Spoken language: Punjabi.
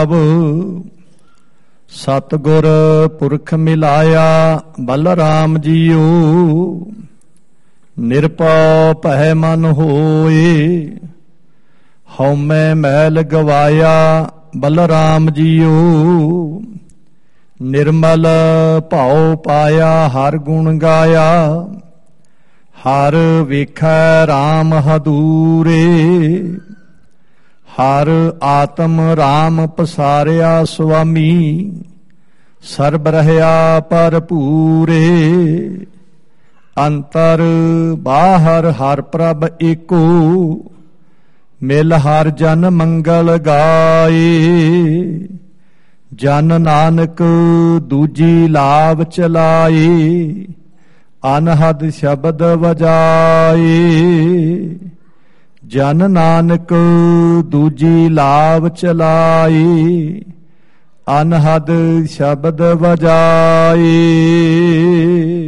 ਭਾਵ। ਸਤਿਗੁਰ ਪੁਰਖ ਮਿਲਾਇਆ ਬਲਰਾਮ ਜੀਓ, ਨਿਰਭਉ ਭੈ ਮਨ ਹੋਏ, ਹਉਮੈ ਮੈਲ ਗਵਾਇਆ ਬਲਰਾਮ ਜੀਓ। ਨਿਰਮਲ ਭਾਉ ਪਾਇਆ ਹਰ ਗੁਣ ਗਾਇਆ, ਹਰ ਵੇਖੈ ਰਾਮ ਹਦੂਰੇ। ਹਰ ਆਤਮ ਰਾਮ ਪਸਾਰਿਆ ਸੁਆਮੀ, ਸਰਬ ਰਹਿਆ ਭਰਪੂਰੇ। ਅੰਤਰ ਬਾਹਰ ਹਰ ਪ੍ਰਭ ਏਕੋ, ਮਿਲ ਹਰ ਜਨ ਮੰਗਲ ਗਾਏ। ਜਨ ਨਾਨਕ ਦੂਜੀ ਲਾਭ ਚਲਾਏ, ਅਨਹਦ ਸ਼ਬਦ ਵਜਾਏ। ਜਨ ਨਾਨਕ ਦੂਜੀ ਲਾਭ ਚਲਾਏ, ਅਨਹਦ ਸ਼ਬਦ ਵਜਾਏ।